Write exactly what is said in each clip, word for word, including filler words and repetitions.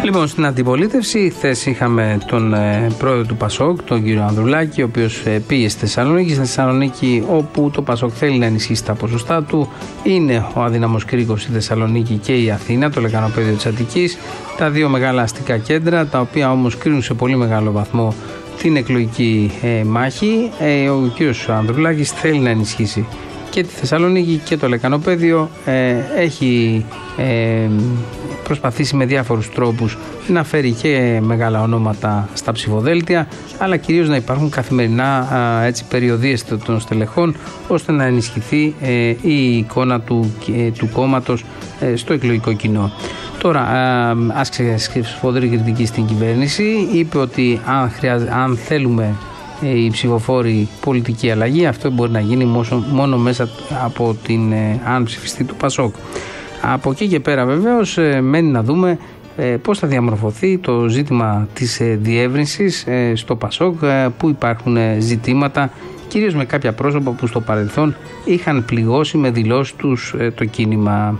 Λοιπόν, στην αντιπολίτευση, χθες είχαμε τον ε, πρόεδρο του Πασόκ, τον κύριο Ανδρουλάκη, ο οποίος ε, πήγε στη Θεσσαλονίκη. Στη Θεσσαλονίκη, όπου το Πασόκ θέλει να ενισχύσει τα ποσοστά του, είναι ο αδύναμος κρίκος η Θεσσαλονίκη και η Αθήνα, το λεκανοπέδιο της Αττικής. Τα δύο μεγάλα αστικά κέντρα, τα οποία όμως κρίνουν σε πολύ μεγάλο βαθμό την εκλογική ε, μάχη. Ε, ο κύριος Ανδρουλάκης θέλει να ενισχύσει και τη Θεσσαλονίκη και το λεκανοπέδιο. Ε, έχει ε, προσπαθήσει με διάφορους τρόπους να φέρει και μεγάλα ονόματα στα ψηφοδέλτια, αλλά κυρίως να υπάρχουν καθημερινά α, έτσι, περιοδίες των στελεχών, ώστε να ενισχυθεί ε, η εικόνα του, ε, του κόμματος ε, στο εκλογικό κοινό. Τώρα, α, άσκησε σφοδρή κριτική στην κυβέρνηση, είπε ότι αν, χρειάζε, αν θέλουμε ε, οι ψηφοφόροι πολιτική αλλαγή, αυτό μπορεί να γίνει μόνο, μόνο μέσα από την ε, αν ψηφιστή του Πασόκ. Από εκεί και πέρα βεβαίως ε, μένει να δούμε ε, πώς θα διαμορφωθεί το ζήτημα της ε, διεύρυνσης ε, στο Πασόκ, ε, που υπάρχουν ε, ζητήματα κυρίως με κάποια πρόσωπα που στο παρελθόν είχαν πληγώσει με δηλώσεις τους ε, το κίνημα.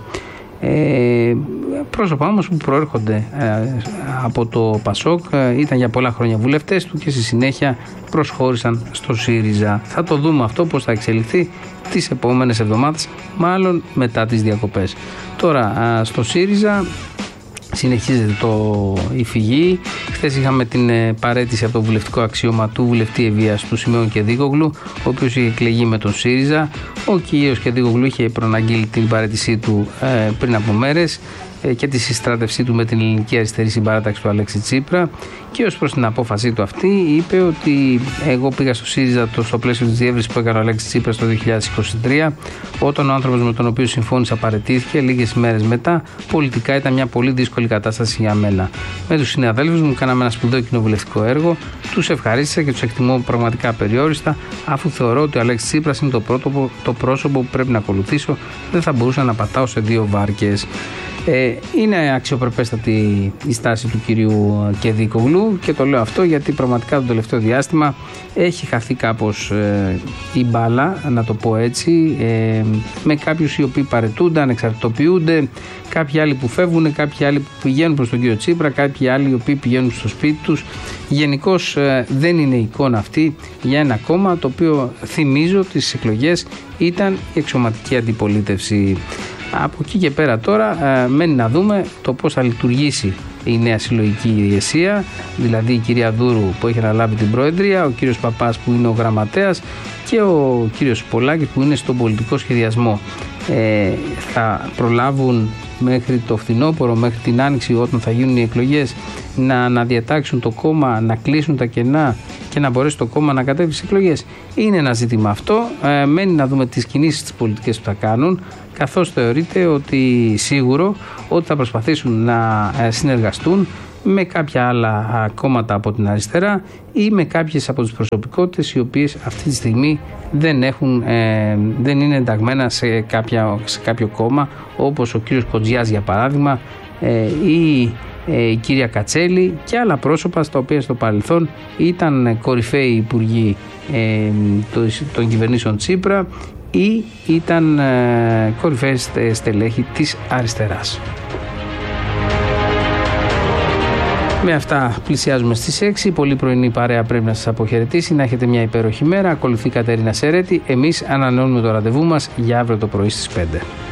Ε, πρόσωπα όμως που προέρχονται ε, από το Πασόκ, ε, ήταν για πολλά χρόνια βουλευτές του και στη συνέχεια προσχώρησαν στο ΣΥΡΙΖΑ. Θα το δούμε αυτό πώς θα εξελιχθεί τις επόμενες εβδομάδες, μάλλον μετά τις διακοπές. Τώρα, ε, στο ΣΥΡΙΖΑ συνεχίζεται το η φυγή. Χθες είχαμε την ε, παραίτηση από το βουλευτικό αξίωμα του βουλευτή Ευβοίας, του Σιμεών Κεδίκογλου, ο οποίος είχε εκλεγεί με τον ΣΥΡΙΖΑ. Ο κύριος Κεδίκογλου είχε προαναγγείλει την παραίτησή του ε, πριν από μέρες ε, και τη συστράτευσή του με την Ελληνική Αριστερή Συμπαράταξη του Αλέξη Τσίπρα. Και ως προς την απόφασή του αυτή, είπε ότι εγώ πήγα στο ΣΥΡΙΖΑ το, στο πλαίσιο της διεύρυνσης που έκανε ο Αλέξης Τσίπρας το δύο χιλιάδες είκοσι τρία, όταν ο άνθρωπος με τον οποίο συμφώνησα παραιτήθηκε. Λίγες μέρες μετά, πολιτικά ήταν μια πολύ δύσκολη κατάσταση για μένα. Με τους συναδέλφους μου κάναμε ένα σπουδαίο κοινοβουλευτικό έργο, τους ευχαρίστησα και τους εκτιμώ πραγματικά απεριόριστα, αφού θεωρώ ότι ο Αλέξης Τσίπρας είναι το, πρότοπο, το πρόσωπο που πρέπει να ακολουθήσω, δεν θα μπορούσα να πατάω σε δύο βάρκες. Ε, είναι αξιοπρεπέστατη η στάση του κυρίου Κεδίκογλου και το λέω αυτό γιατί πραγματικά το τελευταίο διάστημα έχει χαθεί κάπως ε, η μπάλα, να το πω έτσι, ε, με κάποιους οι οποίοι παραιτούνται, ανεξαρτητοποιούνται, κάποιοι άλλοι που φεύγουν, κάποιοι άλλοι που πηγαίνουν προς τον κύριο Τσίπρα, κάποιοι άλλοι οι οποίοι πηγαίνουν στο σπίτι τους. Γενικώς ε, δεν είναι εικόνα αυτή για ένα κόμμα το οποίο, θυμίζω, τις εκλογές ήταν η εξωματική αντιπολίτευση. Από εκεί και πέρα τώρα ε, μένει να δούμε το πώς θα λειτουργήσει η νέα συλλογική ηγεσία, δηλαδή η κυρία Δούρου που έχει αναλάβει την προεδρία, ο κύριος Παπάς που είναι ο γραμματέας και ο κύριος Πολάκης που είναι στον πολιτικό σχεδιασμό. Ε, θα προλάβουν μέχρι το φθινόπωρο, μέχρι την άνοιξη, όταν θα γίνουν οι εκλογές, να αναδιατάξουν το κόμμα, να κλείσουν τα κενά και να μπορέσει το κόμμα να κατέβει στις εκλογές? Είναι ένα ζήτημα αυτό. Ε, μένει να δούμε τις κινήσεις τις πολιτικές που θα κάνουν, καθώς θεωρείται ότι σίγουρο ότι θα προσπαθήσουν να συνεργαστούν με κάποια άλλα κόμματα από την αριστερά ή με κάποιες από τις προσωπικότητες οι οποίες αυτή τη στιγμή δεν, έχουν, ε, δεν είναι ενταγμένα σε, κάποια, σε κάποιο κόμμα, όπως ο κύριος Κοντζιάς για παράδειγμα, ε, ή ε, η κυρία Κατσέλη και άλλα πρόσωπα στα οποία στο παρελθόν ήταν κορυφαίοι υπουργοί ε, των κυβερνήσεων Τσίπρα ή ήταν ε, κορυφαίες στελέχη της αριστεράς. Με αυτά πλησιάζουμε στις έξι. Πολύ πρωινή παρέα πρέπει να σας αποχαιρετήσει. Να έχετε μια υπέροχη μέρα. Ακολουθεί η Κατερίνα Σερέτη. Εμείς ανανεώνουμε το ραντεβού μας για αύριο το πρωί στις πέντε.